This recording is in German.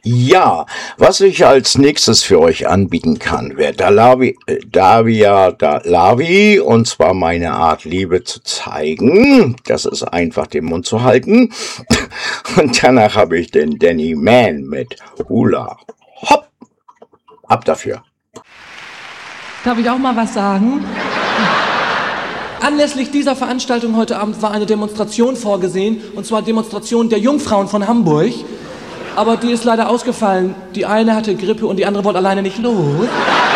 Ja, was ich als nächstes für euch anbieten kann, wäre Davi, und zwar meine Art, Liebe zu zeigen. Das ist einfach, den Mund zu halten. Und danach habe ich den Danny Man mit Hula Hopp. Ab dafür. Darf ich auch mal was sagen? Anlässlich dieser Veranstaltung heute Abend war eine Demonstration vorgesehen, und zwar Demonstration der Jungfrauen von Hamburg. Aber die ist leider ausgefallen. Die eine hatte Grippe und die andere wollte alleine nicht los.